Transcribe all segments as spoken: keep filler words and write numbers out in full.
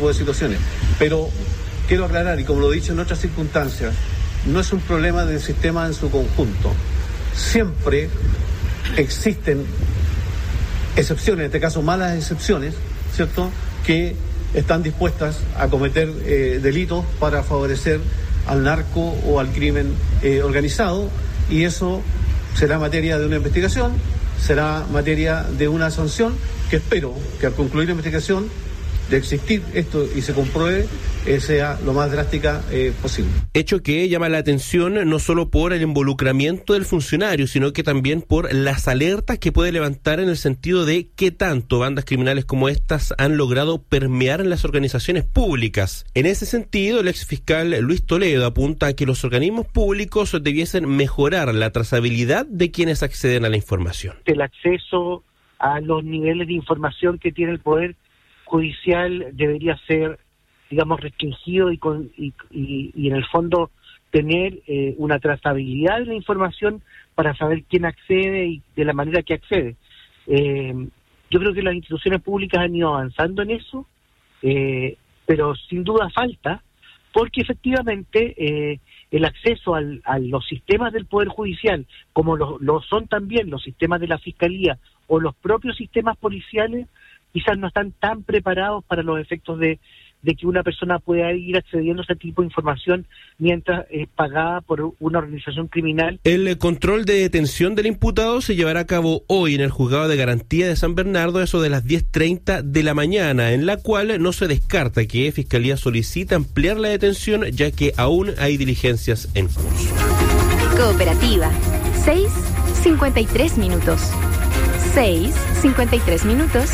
tipo de situaciones. Pero quiero aclarar, y como lo he dicho en otras circunstancias, no es un problema del sistema en su conjunto. Siempre existen excepciones, en este caso malas excepciones, ¿cierto?, que están dispuestas a cometer eh, delitos para favorecer al narco o al crimen eh, organizado, y eso será materia de una investigación, será materia de una sanción, que espero que al concluir la investigación, de existir esto y se compruebe, eh, sea lo más drástica eh, posible. Hecho que llama la atención no solo por el involucramiento del funcionario, sino que también por las alertas que puede levantar en el sentido de qué tanto bandas criminales como estas han logrado permear en las organizaciones públicas. En ese sentido, el exfiscal Luis Toledo apunta a que los organismos públicos debiesen mejorar la trazabilidad de quienes acceden a la información. El acceso a los niveles de información que tiene el Poder Judicial debería ser, digamos, restringido y, con, y, y, y en el fondo tener eh, una trazabilidad de la información para saber quién accede y de la manera que accede. Eh, yo creo que las instituciones públicas han ido avanzando en eso, eh, pero sin duda falta, porque efectivamente eh, el acceso al, a los sistemas del Poder Judicial, como lo, lo son también los sistemas de la Fiscalía o los propios sistemas policiales, quizás no están tan preparados para los efectos de, de que una persona pueda ir accediendo a ese tipo de información mientras es pagada por una organización criminal. El control de detención del imputado se llevará a cabo hoy en el Juzgado de Garantía de San Bernardo, eso de las diez treinta de la mañana, en la cual no se descarta que Fiscalía solicita ampliar la detención, ya que aún hay diligencias en curso. Cooperativa, seis cincuenta y tres minutos. seis cincuenta y tres minutos.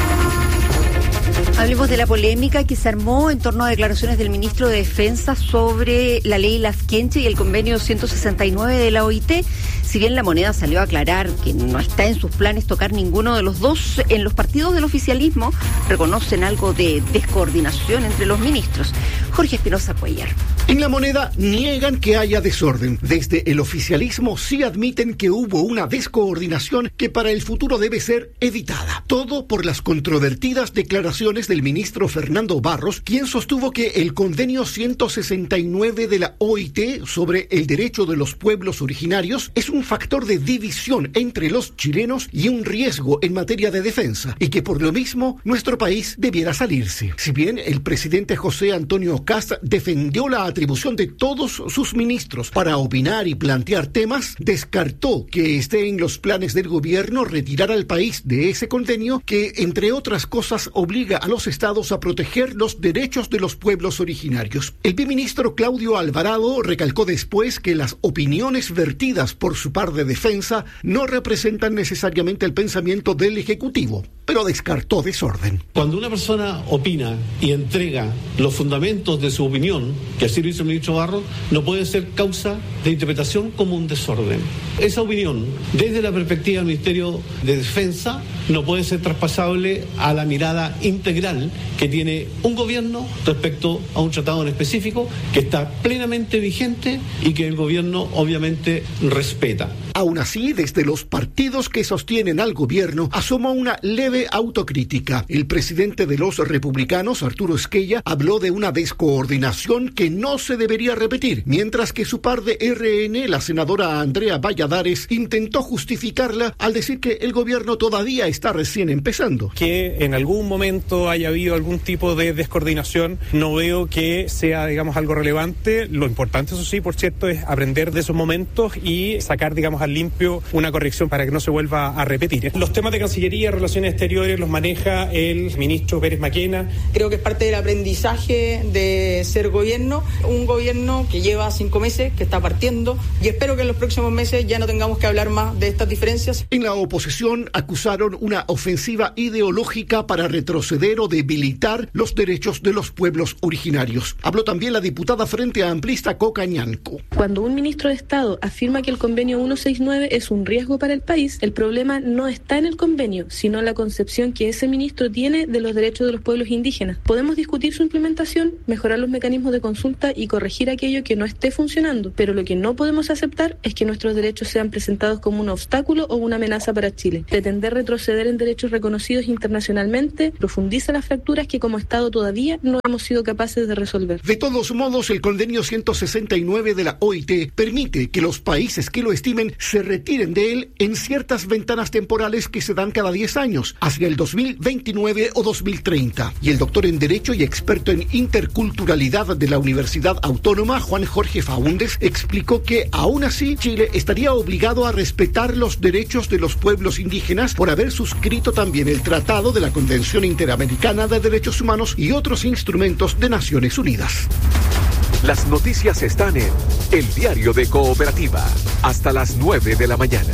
Hablemos de la polémica que se armó en torno a declaraciones del ministro de Defensa sobre la ley Lafkenche y el convenio ciento sesenta y nueve de la O I T. Si bien La Moneda salió a aclarar que no está en sus planes tocar ninguno de los dos, en los partidos del oficialismo reconocen algo de descoordinación entre los ministros. Jorge Espinosa Cuellar. En La Moneda niegan que haya desorden. Desde el oficialismo sí admiten que hubo una descoordinación que para el futuro debe ser evitada. Todo por las controvertidas declaraciones del ministro Fernando Barros, quien sostuvo que el convenio ciento sesenta y nueve de la O I T sobre el derecho de los pueblos originarios es un factor de división entre los chilenos y un riesgo en materia de defensa, y que por lo mismo nuestro país debiera salirse. Si bien el presidente José Antonio Kast defendió la atribución de todos sus ministros para opinar y plantear temas, descartó que esté en los planes del gobierno retirar al país de ese convenio que, entre otras cosas, obliga a los estados a proteger los derechos de los pueblos originarios. El biministro Claudio Alvarado recalcó después que las opiniones vertidas por su par de defensa no representan necesariamente el pensamiento del Ejecutivo, pero descartó desorden. Cuando una persona opina y entrega los fundamentos de su opinión, que así lo hizo el ministro Barros, no puede ser causa de interpretación como un desorden. Esa opinión, desde la perspectiva del Ministerio de Defensa, no puede ser traspasable a la mirada integral que tiene un gobierno respecto a un tratado en específico que está plenamente vigente y que el gobierno obviamente respeta. Aún así, desde los partidos que sostienen al gobierno asoma una leve autocrítica. El presidente de los republicanos, Arturo Esquella, habló de una descoordinación que no se debería repetir, mientras que su par de R N, la senadora Andrea Valladares, intentó justificarla al decir que el gobierno todavía está recién empezando. Que en algún momento haya habido algún tipo de descoordinación, no veo que sea, digamos, algo relevante. Lo importante, eso sí, por cierto, es aprender de esos momentos y sacar, digamos, al limpio una corrección para que no se vuelva a repetir. Los temas de Cancillería, Relaciones Exteriores, los maneja el ministro Pérez Maquena. Creo que es parte del aprendizaje de ser gobierno, un gobierno que lleva cinco meses, que está partiendo, y espero que en los próximos meses ya no tengamos que hablar más de estas diferencias. En la oposición acusaron una ofensiva ideológica para retroceder o debilitar los derechos de los pueblos originarios. Habló también la diputada Frente Amplista Coca Ñanco. Cuando un ministro de Estado afirma que el convenio ciento sesenta y nueve es un riesgo para el país, el problema no está en el convenio, sino en la consecuencia concepción que ese ministro tiene de los derechos de los pueblos indígenas. Podemos discutir su implementación, mejorar los mecanismos de consulta y corregir aquello que no esté funcionando, pero lo que no podemos aceptar es que nuestros derechos sean presentados como un obstáculo o una amenaza para Chile. Pretender retroceder en derechos reconocidos internacionalmente profundiza las fracturas que como Estado todavía no hemos sido capaces de resolver. De todos modos, el convenio ciento sesenta y nueve de la O I T permite que los países que lo estimen se retiren de él en ciertas ventanas temporales que se dan cada diez años, hacia el dos mil veintinueve o dos mil treinta. Y el doctor en Derecho y experto en interculturalidad de la Universidad Autónoma, Juan Jorge Faúndez, explicó que aún así Chile estaría obligado a respetar los derechos de los pueblos indígenas por haber suscrito también el Tratado de la Convención Interamericana de Derechos Humanos y otros instrumentos de Naciones Unidas. Las noticias están en El Diario de Cooperativa, hasta las nueve de la mañana.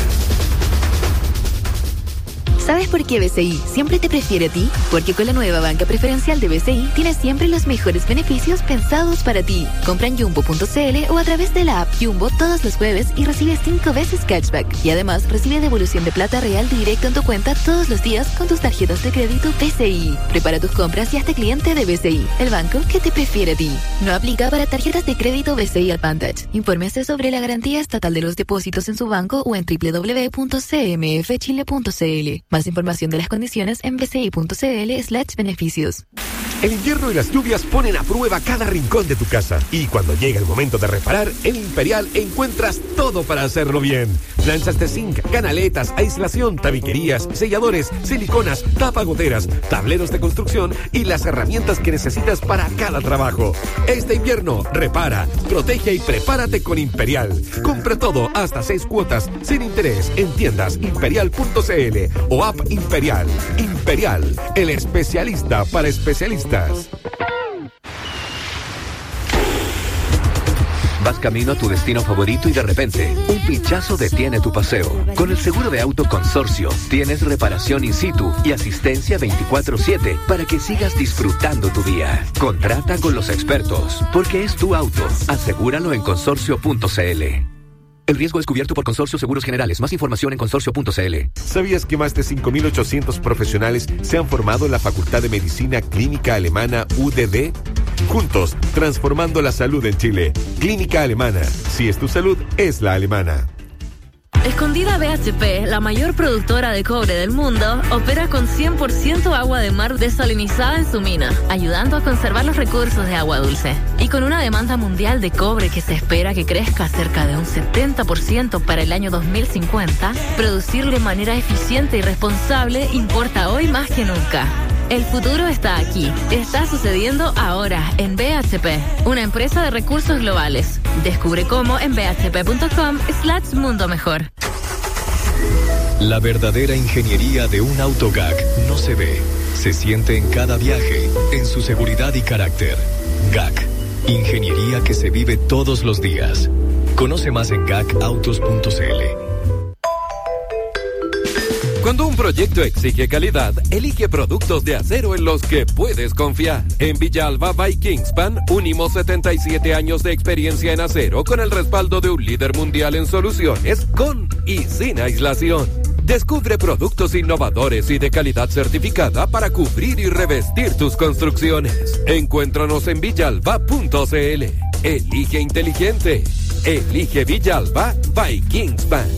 ¿Sabes por qué B C I siempre te prefiere a ti? Porque con la nueva banca preferencial de B C I tienes siempre los mejores beneficios pensados para ti. Compra en jumbo punto c l o a través de la app Jumbo todos los jueves y recibe cinco veces cashback. Y además recibe devolución de plata real directo en tu cuenta todos los días con tus tarjetas de crédito B C I. Prepara tus compras y hazte cliente de B C I, el banco que te prefiere a ti. No aplica para tarjetas de crédito B C I Advantage. Infórmese sobre la garantía estatal de los depósitos en su banco o en doble u doble u doble u punto c m f chile punto c l. Más información de las condiciones en bci.cl slash beneficios. El invierno y las lluvias ponen a prueba cada rincón de tu casa. Y cuando llega el momento de reparar, en Imperial encuentras todo para hacerlo bien. Planchas de zinc, canaletas, aislación, tabiquerías, selladores, siliconas, tapagoteras, tableros de construcción y las herramientas que necesitas para cada trabajo. Este invierno, repara, protege y prepárate con Imperial. Compra todo hasta seis cuotas sin interés en tiendas imperial punto c l o app Imperial. Imperial, el especialista para especialistas. Vas camino a tu destino favorito y de repente, un pinchazo detiene tu paseo. Con el seguro de auto Consorcio, tienes reparación in situ y asistencia veinticuatro siete para que sigas disfrutando tu día. Contrata con los expertos, porque es tu auto. Asegúralo en consorcio punto c l. El riesgo es cubierto por Consorcio Seguros Generales. Más información en consorcio punto c l. ¿Sabías que más de cinco mil ochocientos profesionales se han formado en la Facultad de Medicina Clínica Alemana U D D? Juntos, transformando la salud en Chile. Clínica Alemana. Si es tu salud, es la alemana. Escondida B H P, la mayor productora de cobre del mundo, opera con cien por ciento agua de mar desalinizada en su mina, ayudando a conservar los recursos de agua dulce. Y con una demanda mundial de cobre que se espera que crezca cerca de un setenta por ciento para el año dos mil cincuenta, producirlo de manera eficiente y responsable importa hoy más que nunca. El futuro está aquí. Está sucediendo ahora en B H P, una empresa de recursos globales. Descubre cómo en b h p punto com slash mundo mejor. La verdadera ingeniería de un auto G A C no se ve, se siente en cada viaje, en su seguridad y carácter. G A C, ingeniería que se vive todos los días. Conoce más en gac autos punto c l. Cuando un proyecto exige calidad, elige productos de acero en los que puedes confiar. En Villalba by Kingspan, unimos setenta y siete años de experiencia en acero con el respaldo de un líder mundial en soluciones, con y sin aislación. Descubre productos innovadores y de calidad certificada para cubrir y revestir tus construcciones. Encuéntranos en villalba punto c l. Elige inteligente. Elige Villalba by Kingspan.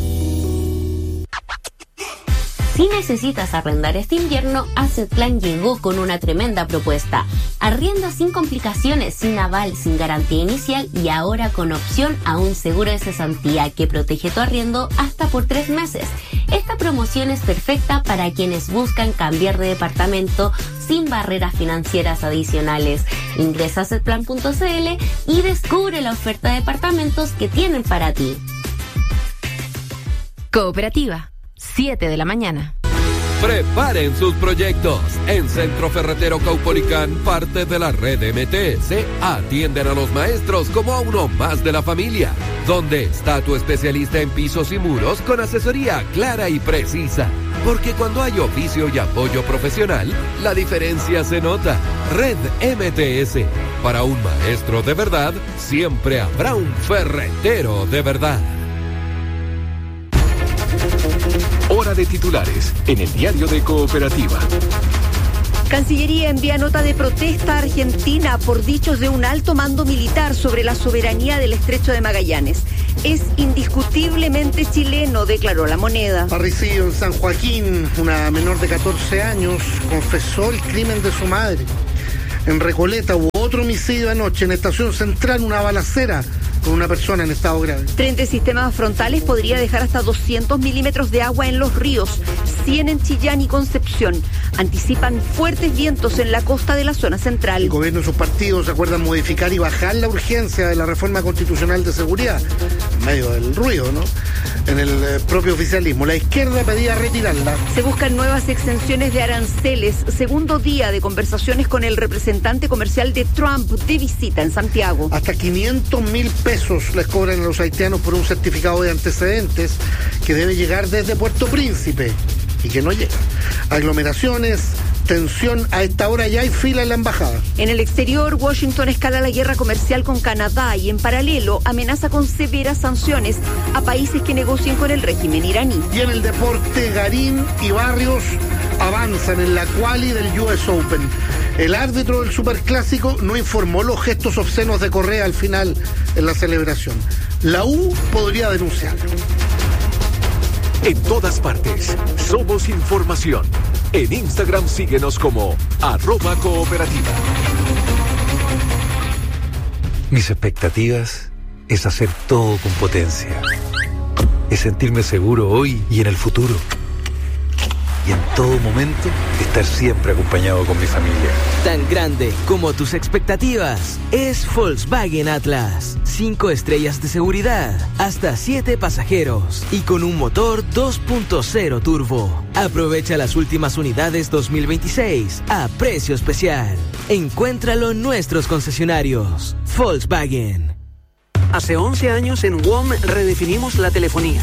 Si necesitas arrendar este invierno, Assetplan llegó con una tremenda propuesta. Arrienda sin complicaciones, sin aval, sin garantía inicial y ahora con opción a un seguro de cesantía que protege tu arriendo hasta por tres meses. Esta promoción es perfecta para quienes buscan cambiar de departamento sin barreras financieras adicionales. Ingresa a assetplan punto c l y descubre la oferta de departamentos que tienen para ti. Cooperativa, siete de la mañana. Preparen sus proyectos. En Centro Ferretero Caupolicán, parte de la red M T S, atienden a los maestros como a uno más de la familia. Donde está tu especialista en pisos y muros con asesoría clara y precisa. Porque cuando hay oficio y apoyo profesional, la diferencia se nota. Red M T S. Para un maestro de verdad, siempre habrá un ferretero de verdad. Hora de titulares en el diario de Cooperativa. Cancillería envía nota de protesta a Argentina por dichos de un alto mando militar sobre la soberanía del Estrecho de Magallanes. Es indiscutiblemente chileno, declaró La Moneda. Parricidio en San Joaquín, una menor de catorce años confesó el crimen de su madre. En Recoleta hubo otro homicidio anoche en Estación Central, una balacera con una persona en estado grave. Tren de sistemas frontales podría dejar hasta doscientos milímetros de agua en los ríos, cien en Chillán y Concepción. Anticipan fuertes vientos en la costa de la zona central. El gobierno y sus partidos se acuerdan modificar y bajar la urgencia de la reforma constitucional de seguridad, en medio del ruido, ¿no? En el eh, propio oficialismo. La izquierda pedía retirarla. Se buscan nuevas exenciones de aranceles. Segundo día de conversaciones con el representante comercial de Trump de visita en Santiago. Hasta quinientos mil pesos les cobran a los haitianos por un certificado de antecedentes que debe llegar desde Puerto Príncipe y que no llega. Aglomeraciones, tensión, a esta hora ya hay fila en la embajada. En el exterior, Washington escala la guerra comercial con Canadá y en paralelo amenaza con severas sanciones a países que negocien con el régimen iraní. Y en el deporte, Garín y Barrios avanzan en la quali del U S Open. El árbitro del Superclásico no informó los gestos obscenos de Correa al final en la celebración. La U podría denunciarlo. En todas partes, somos información. En Instagram síguenos como arroba cooperativa. Mis expectativas es hacer todo con potencia. Es sentirme seguro hoy y en el futuro. Y en todo momento, estar siempre acompañado con mi familia. Tan grande como tus expectativas es Volkswagen Atlas. Cinco estrellas de seguridad, hasta siete pasajeros y con un motor dos punto cero turbo. Aprovecha las últimas unidades dos mil veintiséis a precio especial. Encuéntralo en nuestros concesionarios. Volkswagen. Hace once años en W O M redefinimos la telefonía.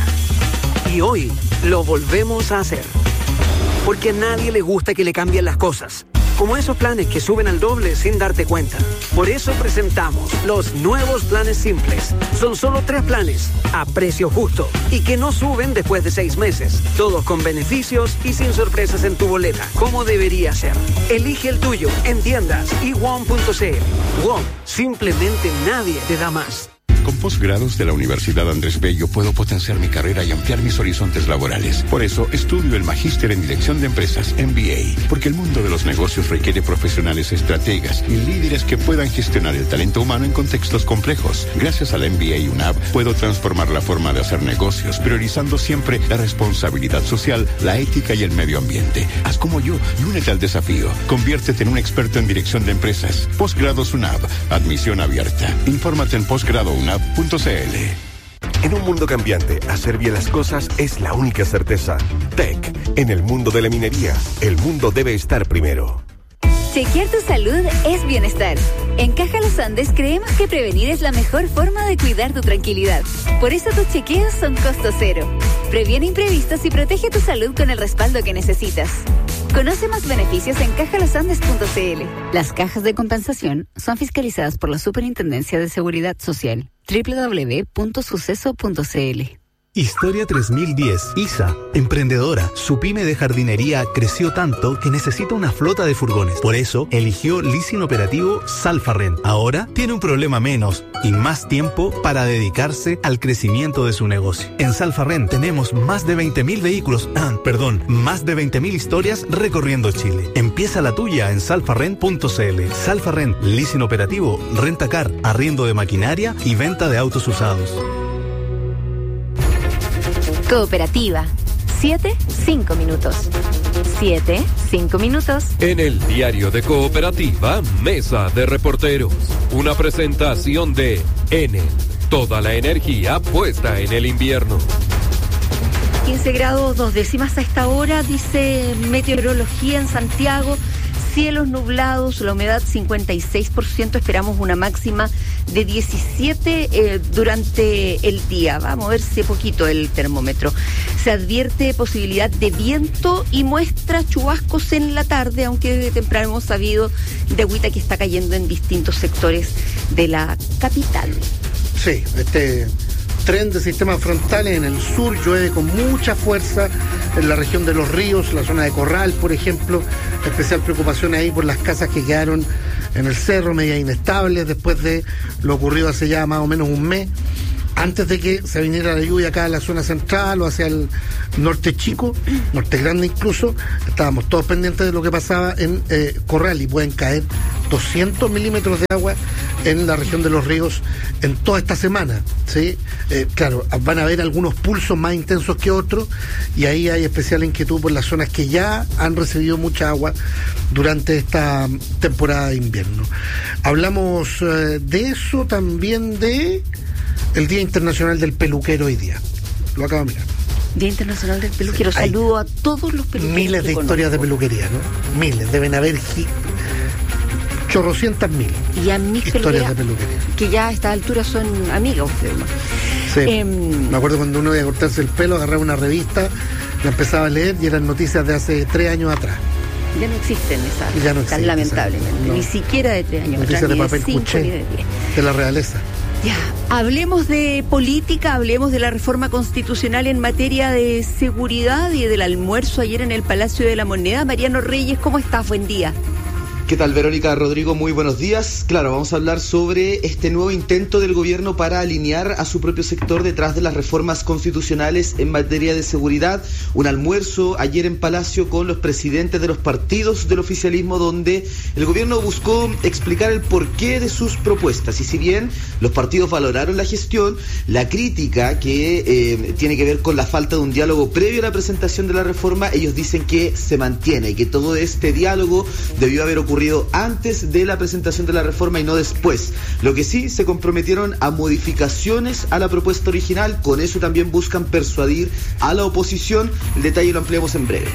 Y hoy lo volvemos a hacer. Porque a nadie le gusta que le cambien las cosas. Como esos planes que suben al doble sin darte cuenta. Por eso presentamos los nuevos planes simples. Son solo tres planes, a precio justo, y que no suben después de seis meses. Todos con beneficios y sin sorpresas en tu boleta, como debería ser. Elige el tuyo en tiendas y w o m punto c l. W O M, simplemente nadie te da más. Con posgrados de la Universidad Andrés Bello puedo potenciar mi carrera y ampliar mis horizontes laborales. Por eso estudio el Magíster en Dirección de Empresas, M B A, porque el mundo de los negocios requiere profesionales estrategas y líderes que puedan gestionar el talento humano en contextos complejos. Gracias a la M B A U N A B puedo transformar la forma de hacer negocios, priorizando siempre la responsabilidad social, la ética y el medio ambiente. Haz como yo y únete al desafío. Conviértete en un experto en dirección de empresas. Posgrados U N A B, admisión abierta. Infórmate en posgrado U N A B punto c l. En un mundo cambiante, hacer bien las cosas es la única certeza. T E C, en el mundo de la minería, el mundo debe estar primero. Chequear tu salud es bienestar. En Caja Los Andes creemos que prevenir es la mejor forma de cuidar tu tranquilidad. Por eso tus chequeos son costo cero. Previene imprevistos y protege tu salud con el respaldo que necesitas. Conoce más beneficios en caja los andes punto c l. Las cajas de compensación son fiscalizadas por la Superintendencia de Seguridad Social. doble u doble u doble u punto suceso punto c l. Historia tres mil diez. Isa, emprendedora. Su pyme de jardinería creció tanto que necesita una flota de furgones. Por eso, eligió leasing operativo Salfarren. Ahora tiene un problema menos y más tiempo para dedicarse al crecimiento de su negocio. En Salfarren tenemos más de veinte mil vehículos, ah, perdón, más de veinte mil historias recorriendo Chile. Empieza la tuya en salfarren punto c l. Salfarren, leasing operativo, rentacar, arriendo de maquinaria y venta de autos usados. Cooperativa. Siete, cinco minutos. Siete, cinco minutos. En el diario de Cooperativa, Mesa de Reporteros. Una presentación de Enel. Toda la energía puesta en el invierno. quince grados dos décimas a esta hora, dice meteorología en Santiago. Cielos nublados, la humedad cincuenta y seis por ciento, esperamos una máxima de diecisiete eh, durante el día. Va a moverse poquito el termómetro. Se advierte posibilidad de viento y muestra chubascos en la tarde, aunque desde temprano hemos sabido de agüita que está cayendo en distintos sectores de la capital. Sí, este tren de sistemas frontales. En el sur llueve con mucha fuerza, en la región de Los Ríos, la zona de Corral, por ejemplo. Especial preocupación ahí por las casas que quedaron en el cerro, medias inestables, después de lo ocurrido hace ya más o menos un mes. Antes de que se viniera la lluvia acá en la zona central o hacia el norte chico, norte grande incluso, estábamos todos pendientes de lo que pasaba en eh, Corral, y pueden caer doscientos milímetros de agua en la región de Los Ríos en toda esta semana, ¿sí? Eh, claro, van a haber algunos pulsos más intensos que otros, y ahí hay especial inquietud por las zonas que ya han recibido mucha agua durante esta temporada de invierno. Hablamos eh, de eso, también de el Día Internacional del Peluquero hoy día. Lo acabo de mirar. Día Internacional del Peluquero. Sí, saludo a todos los peluqueros. Miles de historias de peluquería, ¿no? Miles. Deben haber chorrocientas mil y a mis historias de peluquería. Que ya a esta altura son amigas ustedes, ¿no? Sí. Eh, Me acuerdo cuando uno iba a cortarse el pelo, agarraba una revista, la empezaba a leer y eran noticias de hace tres años atrás. Ya no existen esas, ya no existen, lamentablemente, no. Ni siquiera de tres años noticias atrás, de papel ni de cinco, cuché, ni de diez. De la realeza. Ya, hablemos de política, hablemos de la reforma constitucional en materia de seguridad y del almuerzo ayer en el Palacio de la Moneda. Mariano Reyes, ¿cómo estás? Buen día. ¿Qué tal, Verónica, Rodrigo? Muy buenos días. Claro, vamos a hablar sobre este nuevo intento del gobierno para alinear a su propio sector detrás de las reformas constitucionales en materia de seguridad. Un almuerzo ayer en Palacio con los presidentes de los partidos del oficialismo, donde el gobierno buscó explicar el porqué de sus propuestas. Y si bien los partidos valoraron la gestión, la crítica que eh, tiene que ver con la falta de un diálogo previo a la presentación de la reforma, ellos dicen que se mantiene y que todo este diálogo debió haber ocurrido antes de la presentación de la reforma y no después. Lo que sí, se comprometieron a modificaciones a la propuesta original. Con eso también buscan persuadir a la oposición. El detalle lo ampliamos en breve.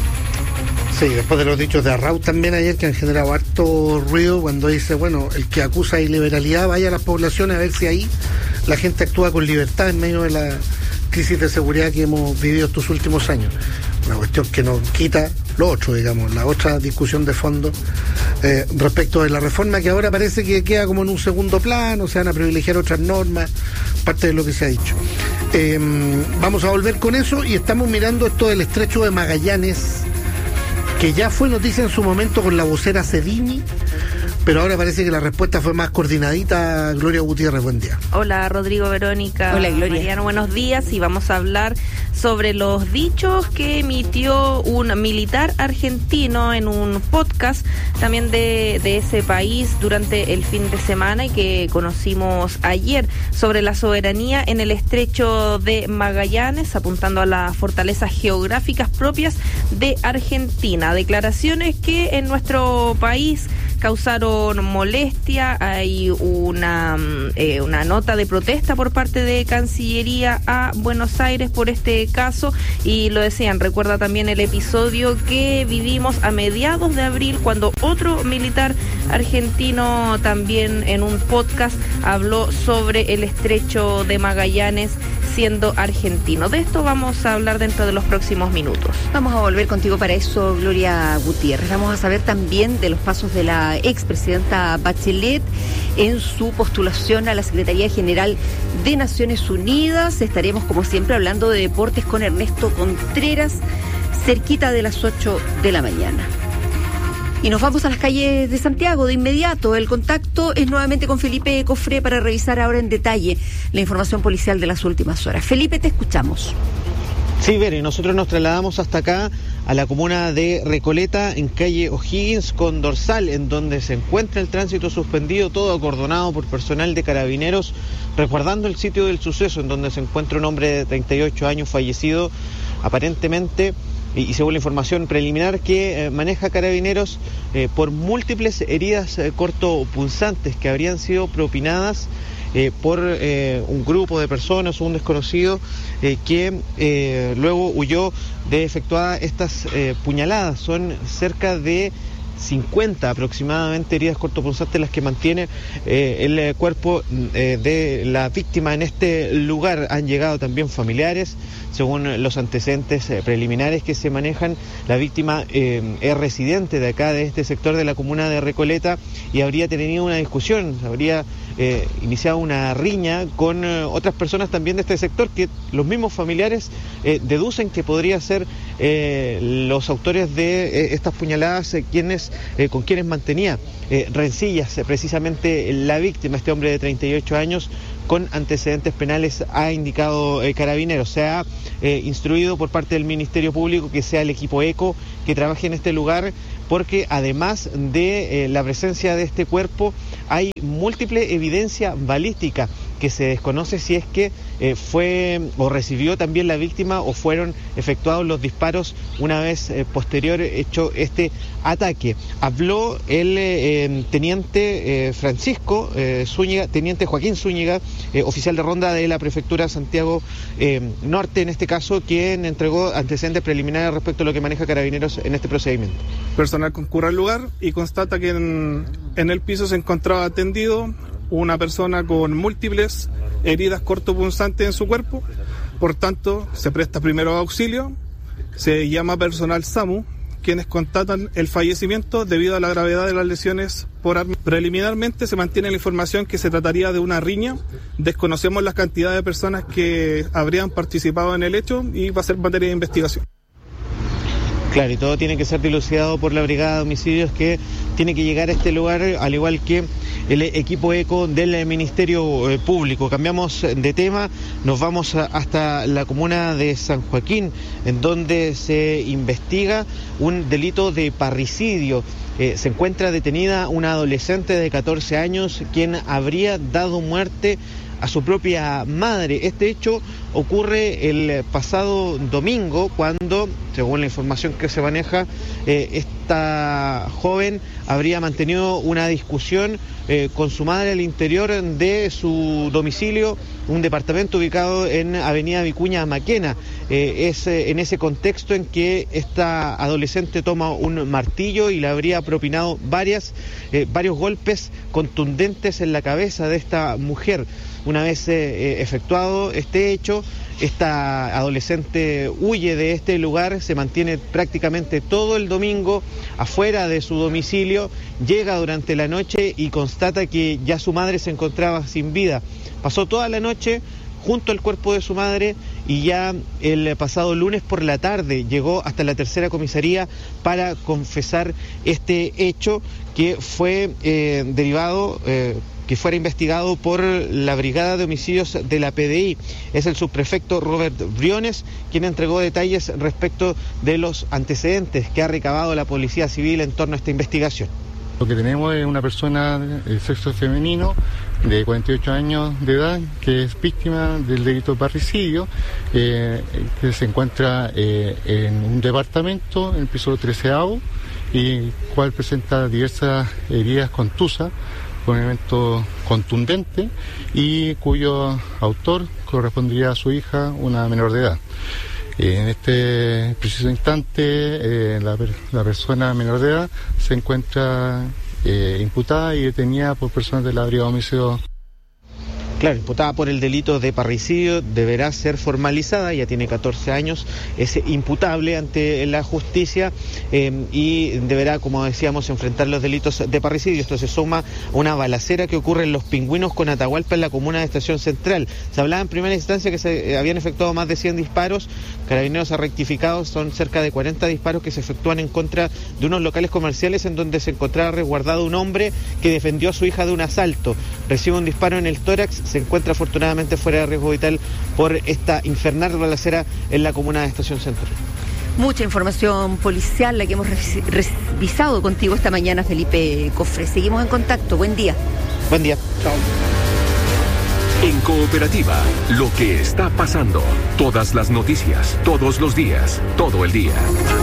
Sí, después de los dichos de Arrau también ayer, que han generado harto ruido, cuando dice, bueno, el que acusa de liberalidad vaya a las poblaciones a ver si ahí la gente actúa con libertad en medio de la crisis de seguridad que hemos vivido estos últimos años. Una cuestión que nos quita lo otro, digamos, la otra discusión de fondo eh, respecto de la reforma, que ahora parece que queda como en un segundo plano, se van a privilegiar otras normas, parte de lo que se ha dicho. Eh, vamos a volver con eso, y estamos mirando esto del estrecho de Magallanes, que ya fue noticia en su momento con la vocera Cedini, pero ahora parece que la respuesta fue más coordinadita. Gloria Gutiérrez, buen día. Hola, Rodrigo, Verónica. Hola, Gloria. Mariano, buenos días, y vamos a hablar sobre los dichos que emitió un militar argentino en un podcast también de, de ese país durante el fin de semana y que conocimos ayer, sobre la soberanía en el estrecho de Magallanes, apuntando a las fortalezas geográficas propias de Argentina. Declaraciones que en nuestro país causaron molestia. Hay una, eh, una nota de protesta por parte de Cancillería a Buenos Aires por este caso, y lo decían, recuerda también el episodio que vivimos a mediados de abril, cuando otro militar argentino también en un podcast habló sobre el estrecho de Magallanes siendo argentino. De esto vamos a hablar dentro de los próximos minutos. Vamos a volver contigo para eso, Gloria Gutiérrez. Vamos a saber también de los pasos de la expresidenta Bachelet en su postulación a la Secretaría General de Naciones Unidas. Estaremos, como siempre, hablando de deportes con Ernesto Contreras, cerquita de las ocho de la mañana. Y nos vamos a las calles de Santiago de inmediato. El contacto es nuevamente con Felipe Cofré para revisar ahora en detalle la información policial de las últimas horas. Felipe, te escuchamos. Sí, Vero, y nosotros nos trasladamos hasta acá, a la comuna de Recoleta, en calle O'Higgins con Dorsal, en donde se encuentra el tránsito suspendido, todo acordonado por personal de Carabineros, resguardando el sitio del suceso, en donde se encuentra un hombre de treinta y ocho años fallecido, aparentemente, y según la información preliminar que eh, maneja Carabineros, eh, por múltiples heridas eh, cortopunzantes que habrían sido propinadas eh, por eh, un grupo de personas o un desconocido eh, que eh, luego huyó de efectuar estas eh, puñaladas. Son cerca de cincuenta aproximadamente heridas cortopunzantes las que mantiene eh, el cuerpo eh, de la víctima en este lugar. Han llegado también familiares. Según los antecedentes eh, preliminares que se manejan, la víctima eh, es residente de acá, de este sector de la comuna de Recoleta, y habría tenido una discusión, habría eh, iniciado una riña con eh, otras personas también de este sector, que los mismos familiares eh, deducen que podría ser eh, los autores de eh, estas puñaladas eh, quienes, eh, con quienes mantenía eh, rencillas, eh, precisamente la víctima, este hombre de treinta y ocho años, con antecedentes penales, ha indicado eh, Carabineros. Se ha eh, instruido por parte del Ministerio Público que sea el equipo ECO que trabaje en este lugar, porque además de eh, la presencia de este cuerpo hay múltiple evidencia balística que se desconoce si es que eh, fue o recibió también la víctima o fueron efectuados los disparos una vez eh, posterior hecho este ataque. Habló el eh, teniente eh, Francisco eh, Zúñiga, teniente Joaquín Zúñiga, eh, oficial de ronda de la prefectura Santiago eh, Norte, en este caso, quien entregó antecedentes preliminares respecto a lo que maneja Carabineros en este procedimiento. Personal concurre al lugar y constata que en, en el piso se encontraba atendido una persona con múltiples heridas cortopunzantes en su cuerpo. Por tanto, se presta primero auxilio, se llama personal SAMU, quienes constatan el fallecimiento debido a la gravedad de las lesiones por arma. Preliminarmente se mantiene la información que se trataría de una riña. Desconocemos la cantidad de personas que habrían participado en el hecho y va a ser materia de investigación. Claro, y todo tiene que ser dilucidado por la Brigada de Homicidios, que tiene que llegar a este lugar, al igual que el equipo ECO del Ministerio eh, Público. Cambiamos de tema, nos vamos a, hasta la comuna de San Joaquín, en donde se investiga un delito de parricidio. Eh, se encuentra detenida una adolescente de catorce años, quien habría dado muerte a su propia madre. Este hecho ocurre el pasado domingo, cuando, según la información que se maneja, eh, esta joven habría mantenido una discusión eh, con su madre al interior de su domicilio, un departamento ubicado en Avenida Vicuña Maquena. Eh, es eh, en ese contexto en que esta adolescente toma un martillo y le habría propinado varias, eh, varios golpes contundentes en la cabeza de esta mujer. Una vez eh, efectuado este hecho, esta adolescente huye de este lugar, se mantiene prácticamente todo el domingo afuera de su domicilio, llega durante la noche y constata que ya su madre se encontraba sin vida. Pasó toda la noche junto al cuerpo de su madre y ya el pasado lunes por la tarde llegó hasta la tercera comisaría para confesar este hecho, que fue eh, derivado... Eh, que fuera investigado por la Brigada de Homicidios de la P D I. Es el subprefecto Robert Briones quien entregó detalles respecto de los antecedentes que ha recabado la Policía Civil en torno a esta investigación. Lo que tenemos es una persona de sexo femenino de cuarenta y ocho años de edad que es víctima del delito de parricidio, eh, que se encuentra eh, en un departamento, en el piso treceavo, y cual presenta diversas heridas contusas, un evento contundente, y cuyo autor correspondería a su hija, una menor de edad. Eh, en este preciso instante, eh, la, la persona menor de edad se encuentra eh, imputada y detenida por personas de la Brigada de Homicidios. Claro, imputada por el delito de parricidio, deberá ser formalizada, ya tiene catorce años, es imputable ante la justicia eh, y deberá, como decíamos, enfrentar los delitos de parricidio. Esto se suma a una balacera que ocurre en Los Pingüinos con Atahualpa, en la comuna de Estación Central. Se hablaba en primera instancia que se habían efectuado más de cien disparos. Carabineros ha rectificado, son cerca de cuarenta disparos que se efectúan en contra de unos locales comerciales en donde se encontraba resguardado un hombre que defendió a su hija de un asalto. Recibe un disparo en el tórax, se encuentra afortunadamente fuera de riesgo vital por esta infernal balacera en la comuna de Estación Central. Mucha información policial la que hemos revisado contigo esta mañana, Felipe Cofre. Seguimos en contacto. Buen día. Buen día. Chao. En Cooperativa, lo que está pasando. Todas las noticias, todos los días, todo el día.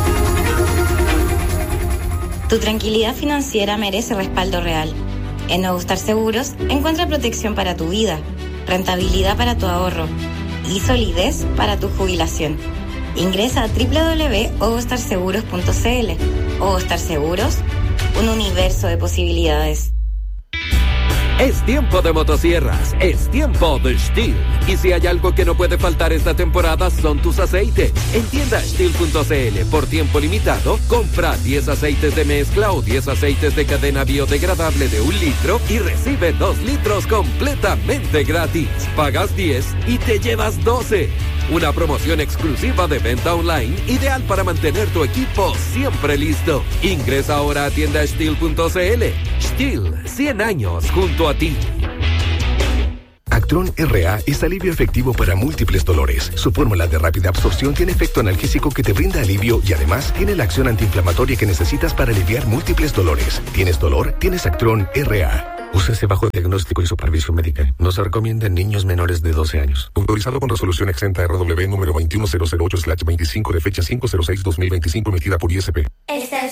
Tu tranquilidad financiera merece respaldo real. En Nuevo Star Seguros encuentra protección para tu vida, rentabilidad para tu ahorro y solidez para tu jubilación. Ingresa a doble u doble u doble u punto ovostar seguros punto c l. Ovostar Seguros, un universo de posibilidades. Es tiempo de motosierras, es tiempo de Stihl. Y si hay algo que no puede faltar esta temporada son tus aceites. En tienda Stihl punto c l, por tiempo limitado, compra diez aceites de mezcla o diez aceites de cadena biodegradable de un litro y recibe dos litros completamente gratis. Pagas diez y te llevas doce. Una promoción exclusiva de venta online, ideal para mantener tu equipo siempre listo. Ingresa ahora a tienda Stihl punto c l. Stihl, cien años junto a ti. Actron R A es alivio efectivo para múltiples dolores. Su fórmula de rápida absorción tiene efecto analgésico que te brinda alivio y además tiene la acción antiinflamatoria que necesitas para aliviar múltiples dolores. ¿Tienes dolor? Tienes Actron R A. Úsese bajo diagnóstico y supervisión médica. No se recomienda en niños menores de doce años. Autorizado con resolución exenta R W número veintiuno mil ocho slash veinticinco de fecha cinco cero seis dos mil veinticinco emitida por I S P. Esta es